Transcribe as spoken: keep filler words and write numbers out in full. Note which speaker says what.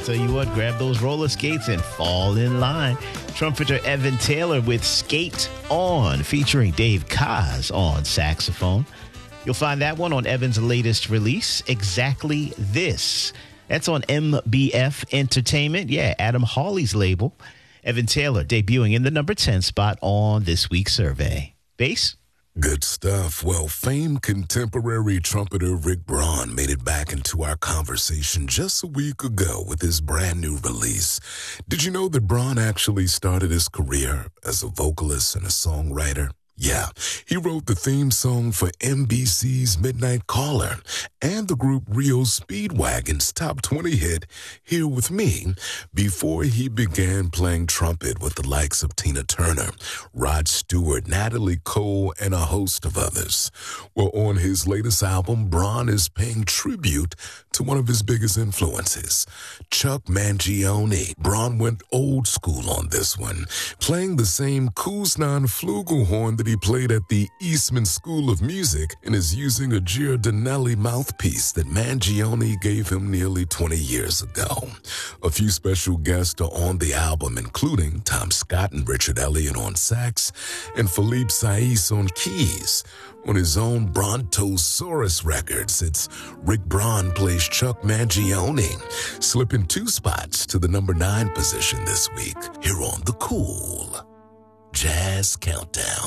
Speaker 1: tell you what, grab those roller skates and fall in line. Trumpeter Evan Taylor with Skate On, featuring Dave Kaz on saxophone. You'll find that one on Evan's latest release, Exactly This. That's on M B F Entertainment. Yeah, Adam Hawley's label. Evan Taylor debuting in the number ten spot on this week's survey. Bass?
Speaker 2: Good stuff. Well, famed contemporary trumpeter Rick Braun made it back into our conversation just a week ago with his brand new release. Did you know that Braun actually started his career as a vocalist and a songwriter? Yeah, he wrote the theme song for N B C's Midnight Caller and the group Rio Speedwagon's top twenty hit, Here With Me, before he began playing trumpet with the likes of Tina Turner, Rod Stewart, Natalie Cole, and a host of others. Well, on his latest album, Braun is paying tribute to one of his biggest influences, Chuck Mangione. Braun went old school on this one, playing the same Kuznan flugelhorn that he played at the Eastman School of Music and is using a Giardinelli mouthpiece that Mangione gave him nearly twenty years ago. A few special guests are on the album, including Tom Scott and Richard Elliott on sax and Philippe Saïs on keys. On his own Brontosaurus Records, it's Rick Braun plays Chuck Mangione, slipping two spots to the number nine position this week here on the Cool Jazz Countdown.